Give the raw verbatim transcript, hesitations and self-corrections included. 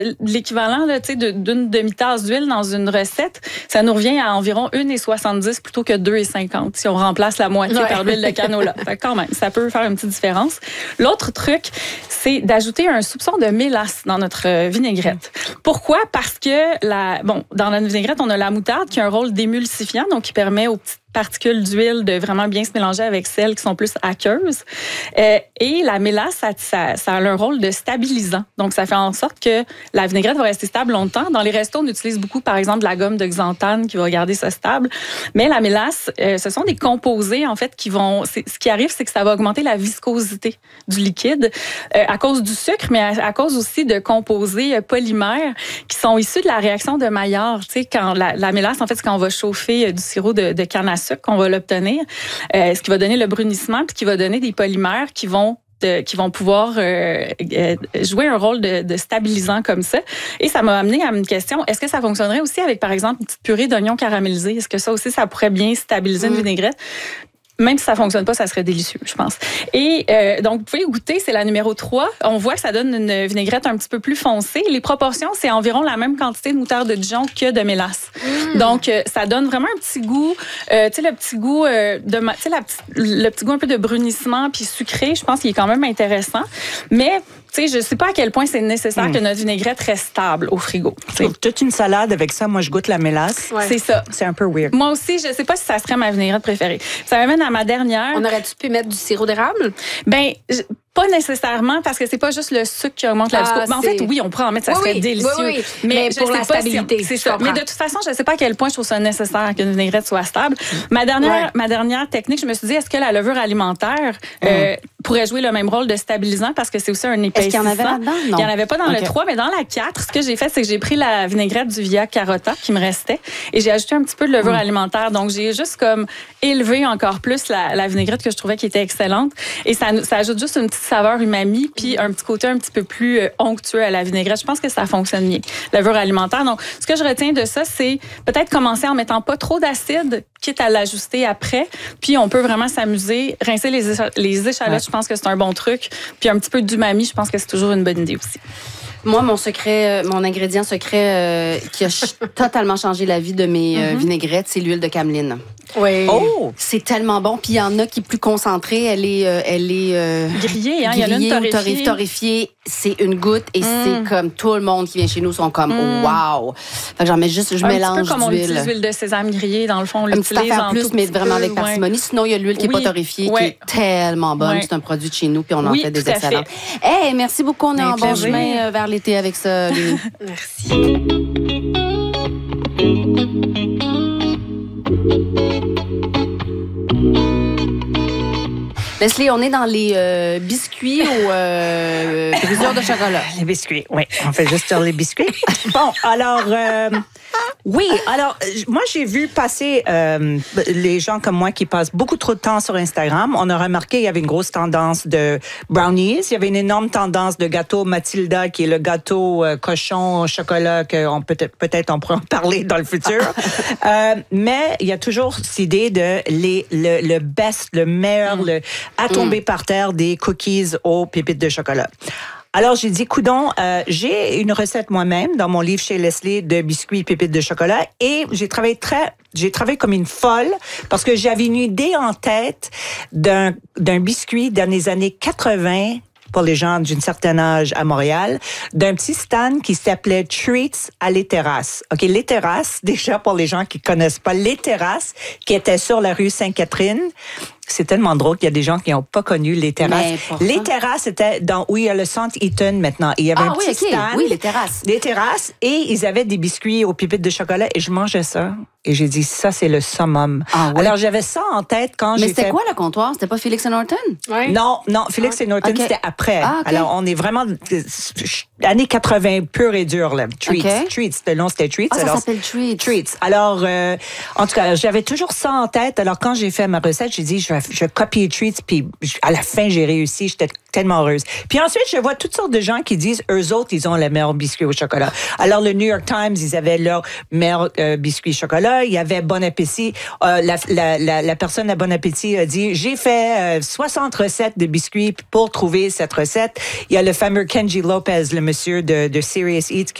l'équivalent là, tu sais, de, d'une demi-tasse d'huile dans une recette, ça nous revient à environ un virgule soixante-dix plutôt que deux virgule cinquante si on remplace la moitié ouais. par l'huile de canola. Fait quand même, ça peut faire une petite différence. L'autre truc, c'est d'ajouter un soupçon de mélasse dans notre vinaigrette. Pourquoi? Parce que la, bon, dans la vinaigrette, on a la moutarde qui a un rôle d'émulsifiant, donc qui permet aux petites particules d'huile de vraiment bien se mélanger avec celles qui sont plus aqueuses. Euh, et la mélasse, ça, ça, ça a un rôle de stabilisant. Donc, ça fait en sorte que la vinaigrette va rester stable longtemps. Dans les restos, on utilise beaucoup, par exemple, de la gomme de xanthane qui va garder ça stable. Mais la mélasse, euh, ce sont des composés, en fait, qui vont... C'est, ce qui arrive, c'est que ça va augmenter la viscosité du liquide euh, à cause du sucre, mais à, à cause aussi de composés euh, polymères qui sont issus de la réaction de Maillard. Tu sais, quand la, la mélasse, en fait, c'est quand on va chauffer euh, du sirop de, de canne à sucre qu'on va l'obtenir, euh, ce qui va donner le brunissement puis qui va donner des polymères qui vont de, qui vont pouvoir euh, euh, jouer un rôle de, de stabilisant comme ça. Et ça m'a amené à une question, est-ce que ça fonctionnerait aussi avec, par exemple, une petite purée d'oignons caramélisés? Est-ce que ça aussi, ça pourrait bien stabiliser mmh. une vinaigrette? Même si ça fonctionne pas, ça serait délicieux, je pense. Et euh, donc, vous pouvez goûter, c'est la numéro trois. On voit que ça donne une vinaigrette un petit peu plus foncée. Les proportions, c'est environ la même quantité de moutarde de Dijon que de mélasse. Mmh. Donc, euh, ça donne vraiment un petit goût, euh, tu sais, le petit goût euh, de, tu sais, la, le petit goût un peu de brunissement puis sucré. Je pense qu'il est quand même intéressant. Mais tu sais, je sais pas à quel point c'est nécessaire mmh. que notre vinaigrette reste stable au frigo. T'sais. Toute une salade avec ça, moi je goûte la mélasse. Ouais. C'est ça. C'est un peu weird. Moi aussi, je sais pas si ça serait ma vinaigrette préférée. Ça m'amène à ma dernière. On aurait-tu pu mettre du sirop d'érable? Ben, je, pas nécessairement, parce que c'est pas juste le sucre qui augmente la ah, viscosité. En fait, oui, on pourrait en mettre, ça oui, serait oui, délicieux. Oui, oui. Mais, mais pour je sais la pas stabilité, si, c'est ça. Mais de toute façon, je sais pas à quel point je trouve ça nécessaire qu'une vinaigrette soit stable. Ma dernière, ouais. ma dernière technique, je me suis dit, est-ce que la levure alimentaire mm. euh, pourrait jouer le même rôle de stabilisant, parce que c'est aussi un épaississant. Est-ce qu'il y en avait là-dedans? Non. Il y en avait pas dans okay. le trois, mais dans la quatre, ce que j'ai fait, c'est que j'ai pris la vinaigrette du Via Carota qui me restait et j'ai ajouté un petit peu de levure mm. alimentaire. Donc, j'ai juste comme élevé encore plus la, la vinaigrette que je trouvais qui était excellente. Et ça, ça ajoute juste une petite saveur umami puis un petit côté un petit peu plus onctueux à la vinaigrette. Je pense que ça fonctionne bien. Levure alimentaire. Donc, ce que je retiens de ça, c'est peut-être commencer en mettant pas trop d'acide, quitte à l'ajuster après. Puis, on peut vraiment s'amuser. Rincer les, les échalotes, ouais. je pense que c'est un bon truc. Puis, un petit peu d'umami, je pense que c'est toujours une bonne idée aussi. Moi, mon secret, mon ingrédient secret euh, qui a ch- totalement changé la vie de mes euh, mm-hmm. vinaigrettes, c'est l'huile de cameline. Oui. Oh! C'est tellement bon. Puis il y en a qui est plus conconcentrée. Elle est, euh, elle est euh, grillée, hein? grillée, il y en a une torréfiée. torréfiée. C'est une goutte et mm. c'est comme tout le monde qui vient chez nous sont comme mm. wow. Fait que j'en mets juste, je un mélange petit peu comme d'huile. On utilise l'huile de sésame grillée, dans le fond, on l'utilise un petit affaire en plus, tout mais vraiment peu, avec parcimonie. Ouais. Sinon, il y a l'huile qui n'est oui. pas torréfiée, ouais. qui est tellement bonne. Ouais. C'est un produit de chez nous, puis on en oui, fait des tout à excellents. Fait. Hey, merci beaucoup. On est en bon chemin vers l'été avec ça. Merci. Leslie, on est dans les euh, biscuits ou euh, brisures de chocolat. Les biscuits, oui. On fait juste sur les biscuits. Bon, alors, euh, oui, alors, moi, j'ai vu passer euh, les gens comme moi qui passent beaucoup trop de temps sur Instagram. On a remarqué qu'il y avait une grosse tendance de brownies. Il y avait une énorme tendance de gâteau Mathilda, qui est le gâteau euh, cochon au chocolat, qu'on peut peut-être on pourra en parler dans le futur. euh, mais il y a toujours cette idée de les, le, le best, le meilleur, mm. le à tomber mm. par terre des cookies aux pépites de chocolat. Alors, j'ai dit, coudon, euh, j'ai une recette moi-même dans mon livre chez Leslie de biscuits pépites de chocolat et j'ai travaillé très, j'ai travaillé comme une folle parce que j'avais une idée en tête d'un, d'un biscuit dans les années quatre-vingts pour les gens d'une certaine âge à Montréal, d'un petit stand qui s'appelait Treats à Les Terrasses. OK, Les Terrasses, déjà pour les gens qui connaissent pas, Les Terrasses, qui étaient sur la rue Sainte-Catherine. C'est tellement drôle qu'il y a des gens qui n'ont pas connu Les Terrasses. Les Terrasses, c'était dans où il y a le centre Eaton maintenant. Il y avait ah, un oui, petit okay. stand. Oui, Les Terrasses. Les Terrasses. Et ils avaient des biscuits aux pépites de chocolat. Et je mangeais ça. Et j'ai dit, ça, c'est le summum. Ah, oui. Alors, j'avais ça en tête quand j'ai Mais c'était fait... quoi le comptoir? C'était pas Félix et Norton? Oui. Non, non. Félix ah. et Norton, okay. c'était après. Ah, okay. Alors, on est vraiment... Années quatre-vingts, pur et dur, là. Treats. Okay. Treats. Le nom, c'était Treats. Ah, ça alors, s'appelle Treats. Treats. Alors, euh, en tout cas, j'avais toujours ça en tête. Alors, quand j'ai fait ma recette, j'ai dit, je vais, je vais copier Treats. Puis, à la fin, j'ai réussi. J'étais tellement heureuse. Puis ensuite, je vois toutes sortes de gens qui disent, eux autres, ils ont le meilleur biscuit au chocolat. Alors, le New York Times, ils avaient leur meilleur euh, biscuit au chocolat. Il y avait Bon Appétit. Euh, la, la, la, la personne à Bon Appétit a dit, j'ai fait euh, soixante recettes de biscuits pour trouver cette recette. Il y a le fameux Kenji Lopez, le monsieur de, de Serious Eats